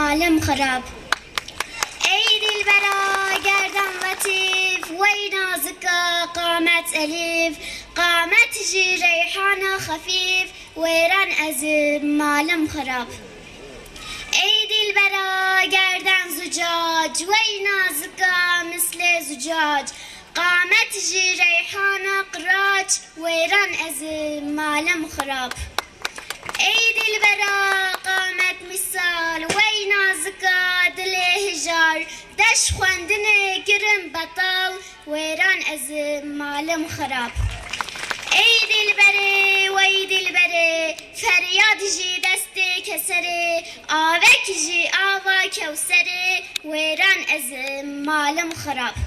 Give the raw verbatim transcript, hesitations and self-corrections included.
malım xarab. Ey dilbera gerdan latif, vey nazika qamet elif, qamet ji reyhana khafif, veyran ezim malım xarab. Ey dilbera gerdan zucac, vey nazika misle zucac, qamet ji reyhana qirac, veyran ezim malım xarab. Ey dilbera qamet misal, vey nazika dile hijar, deş xwendine girim betal, veyran ezim malım xarab. Ey dilbere, vey dilbere, feryad ji destê kesere, avek ji ava kewsere, wêran ezim malım xarab.